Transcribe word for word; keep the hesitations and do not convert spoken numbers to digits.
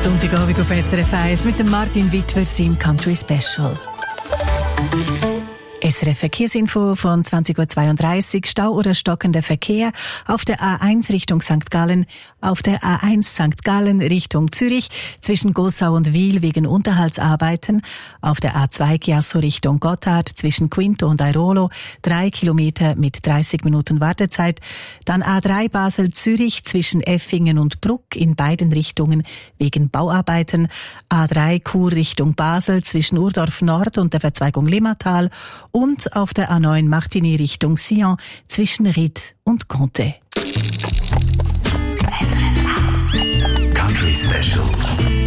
Sonntagabend auf S R F eins mit dem Martin Wittwers im Country Special. S R F Verkehrsinfo von zwanzig Uhr zweiunddreißig. Stau oder stockender Verkehr auf der A eins Richtung Sankt Gallen, auf der A eins Sankt Gallen Richtung Zürich zwischen Gossau und Wil wegen Unterhaltsarbeiten, auf der A zwei Chiasso Richtung Gotthard zwischen Quinto und Airolo drei Kilometer mit dreißig Minuten Wartezeit, dann A drei Basel Zürich zwischen Effingen und Bruck in beiden Richtungen wegen Bauarbeiten, A drei Chur Richtung Basel zwischen Urdorf Nord und der Verzweigung Limmatal und auf der A neun Martigny Richtung Sion zwischen Ried und Conte. Country Special.